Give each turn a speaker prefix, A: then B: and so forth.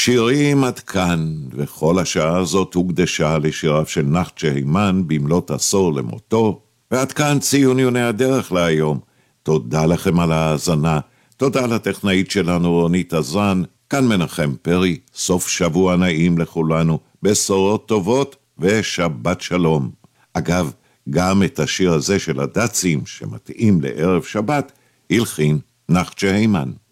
A: שירים עד כאן, וכל השעה הזאת הוקדשה לשיריו של נחצ'ה הימן במלאת עשור למותו, ועד כאן ציון יוני הדרך להיום. תודה לכם על ההאזנה, תודה לטכנאית שלנו רונית אזרן, כאן מנחם פרי, סוף שבוע נעים לכולנו, בשורות טובות ושבת שלום. אגב, גם את השיר הזה של הדצים שמתאים לערב שבת, הלחין נחצ'ה הימן.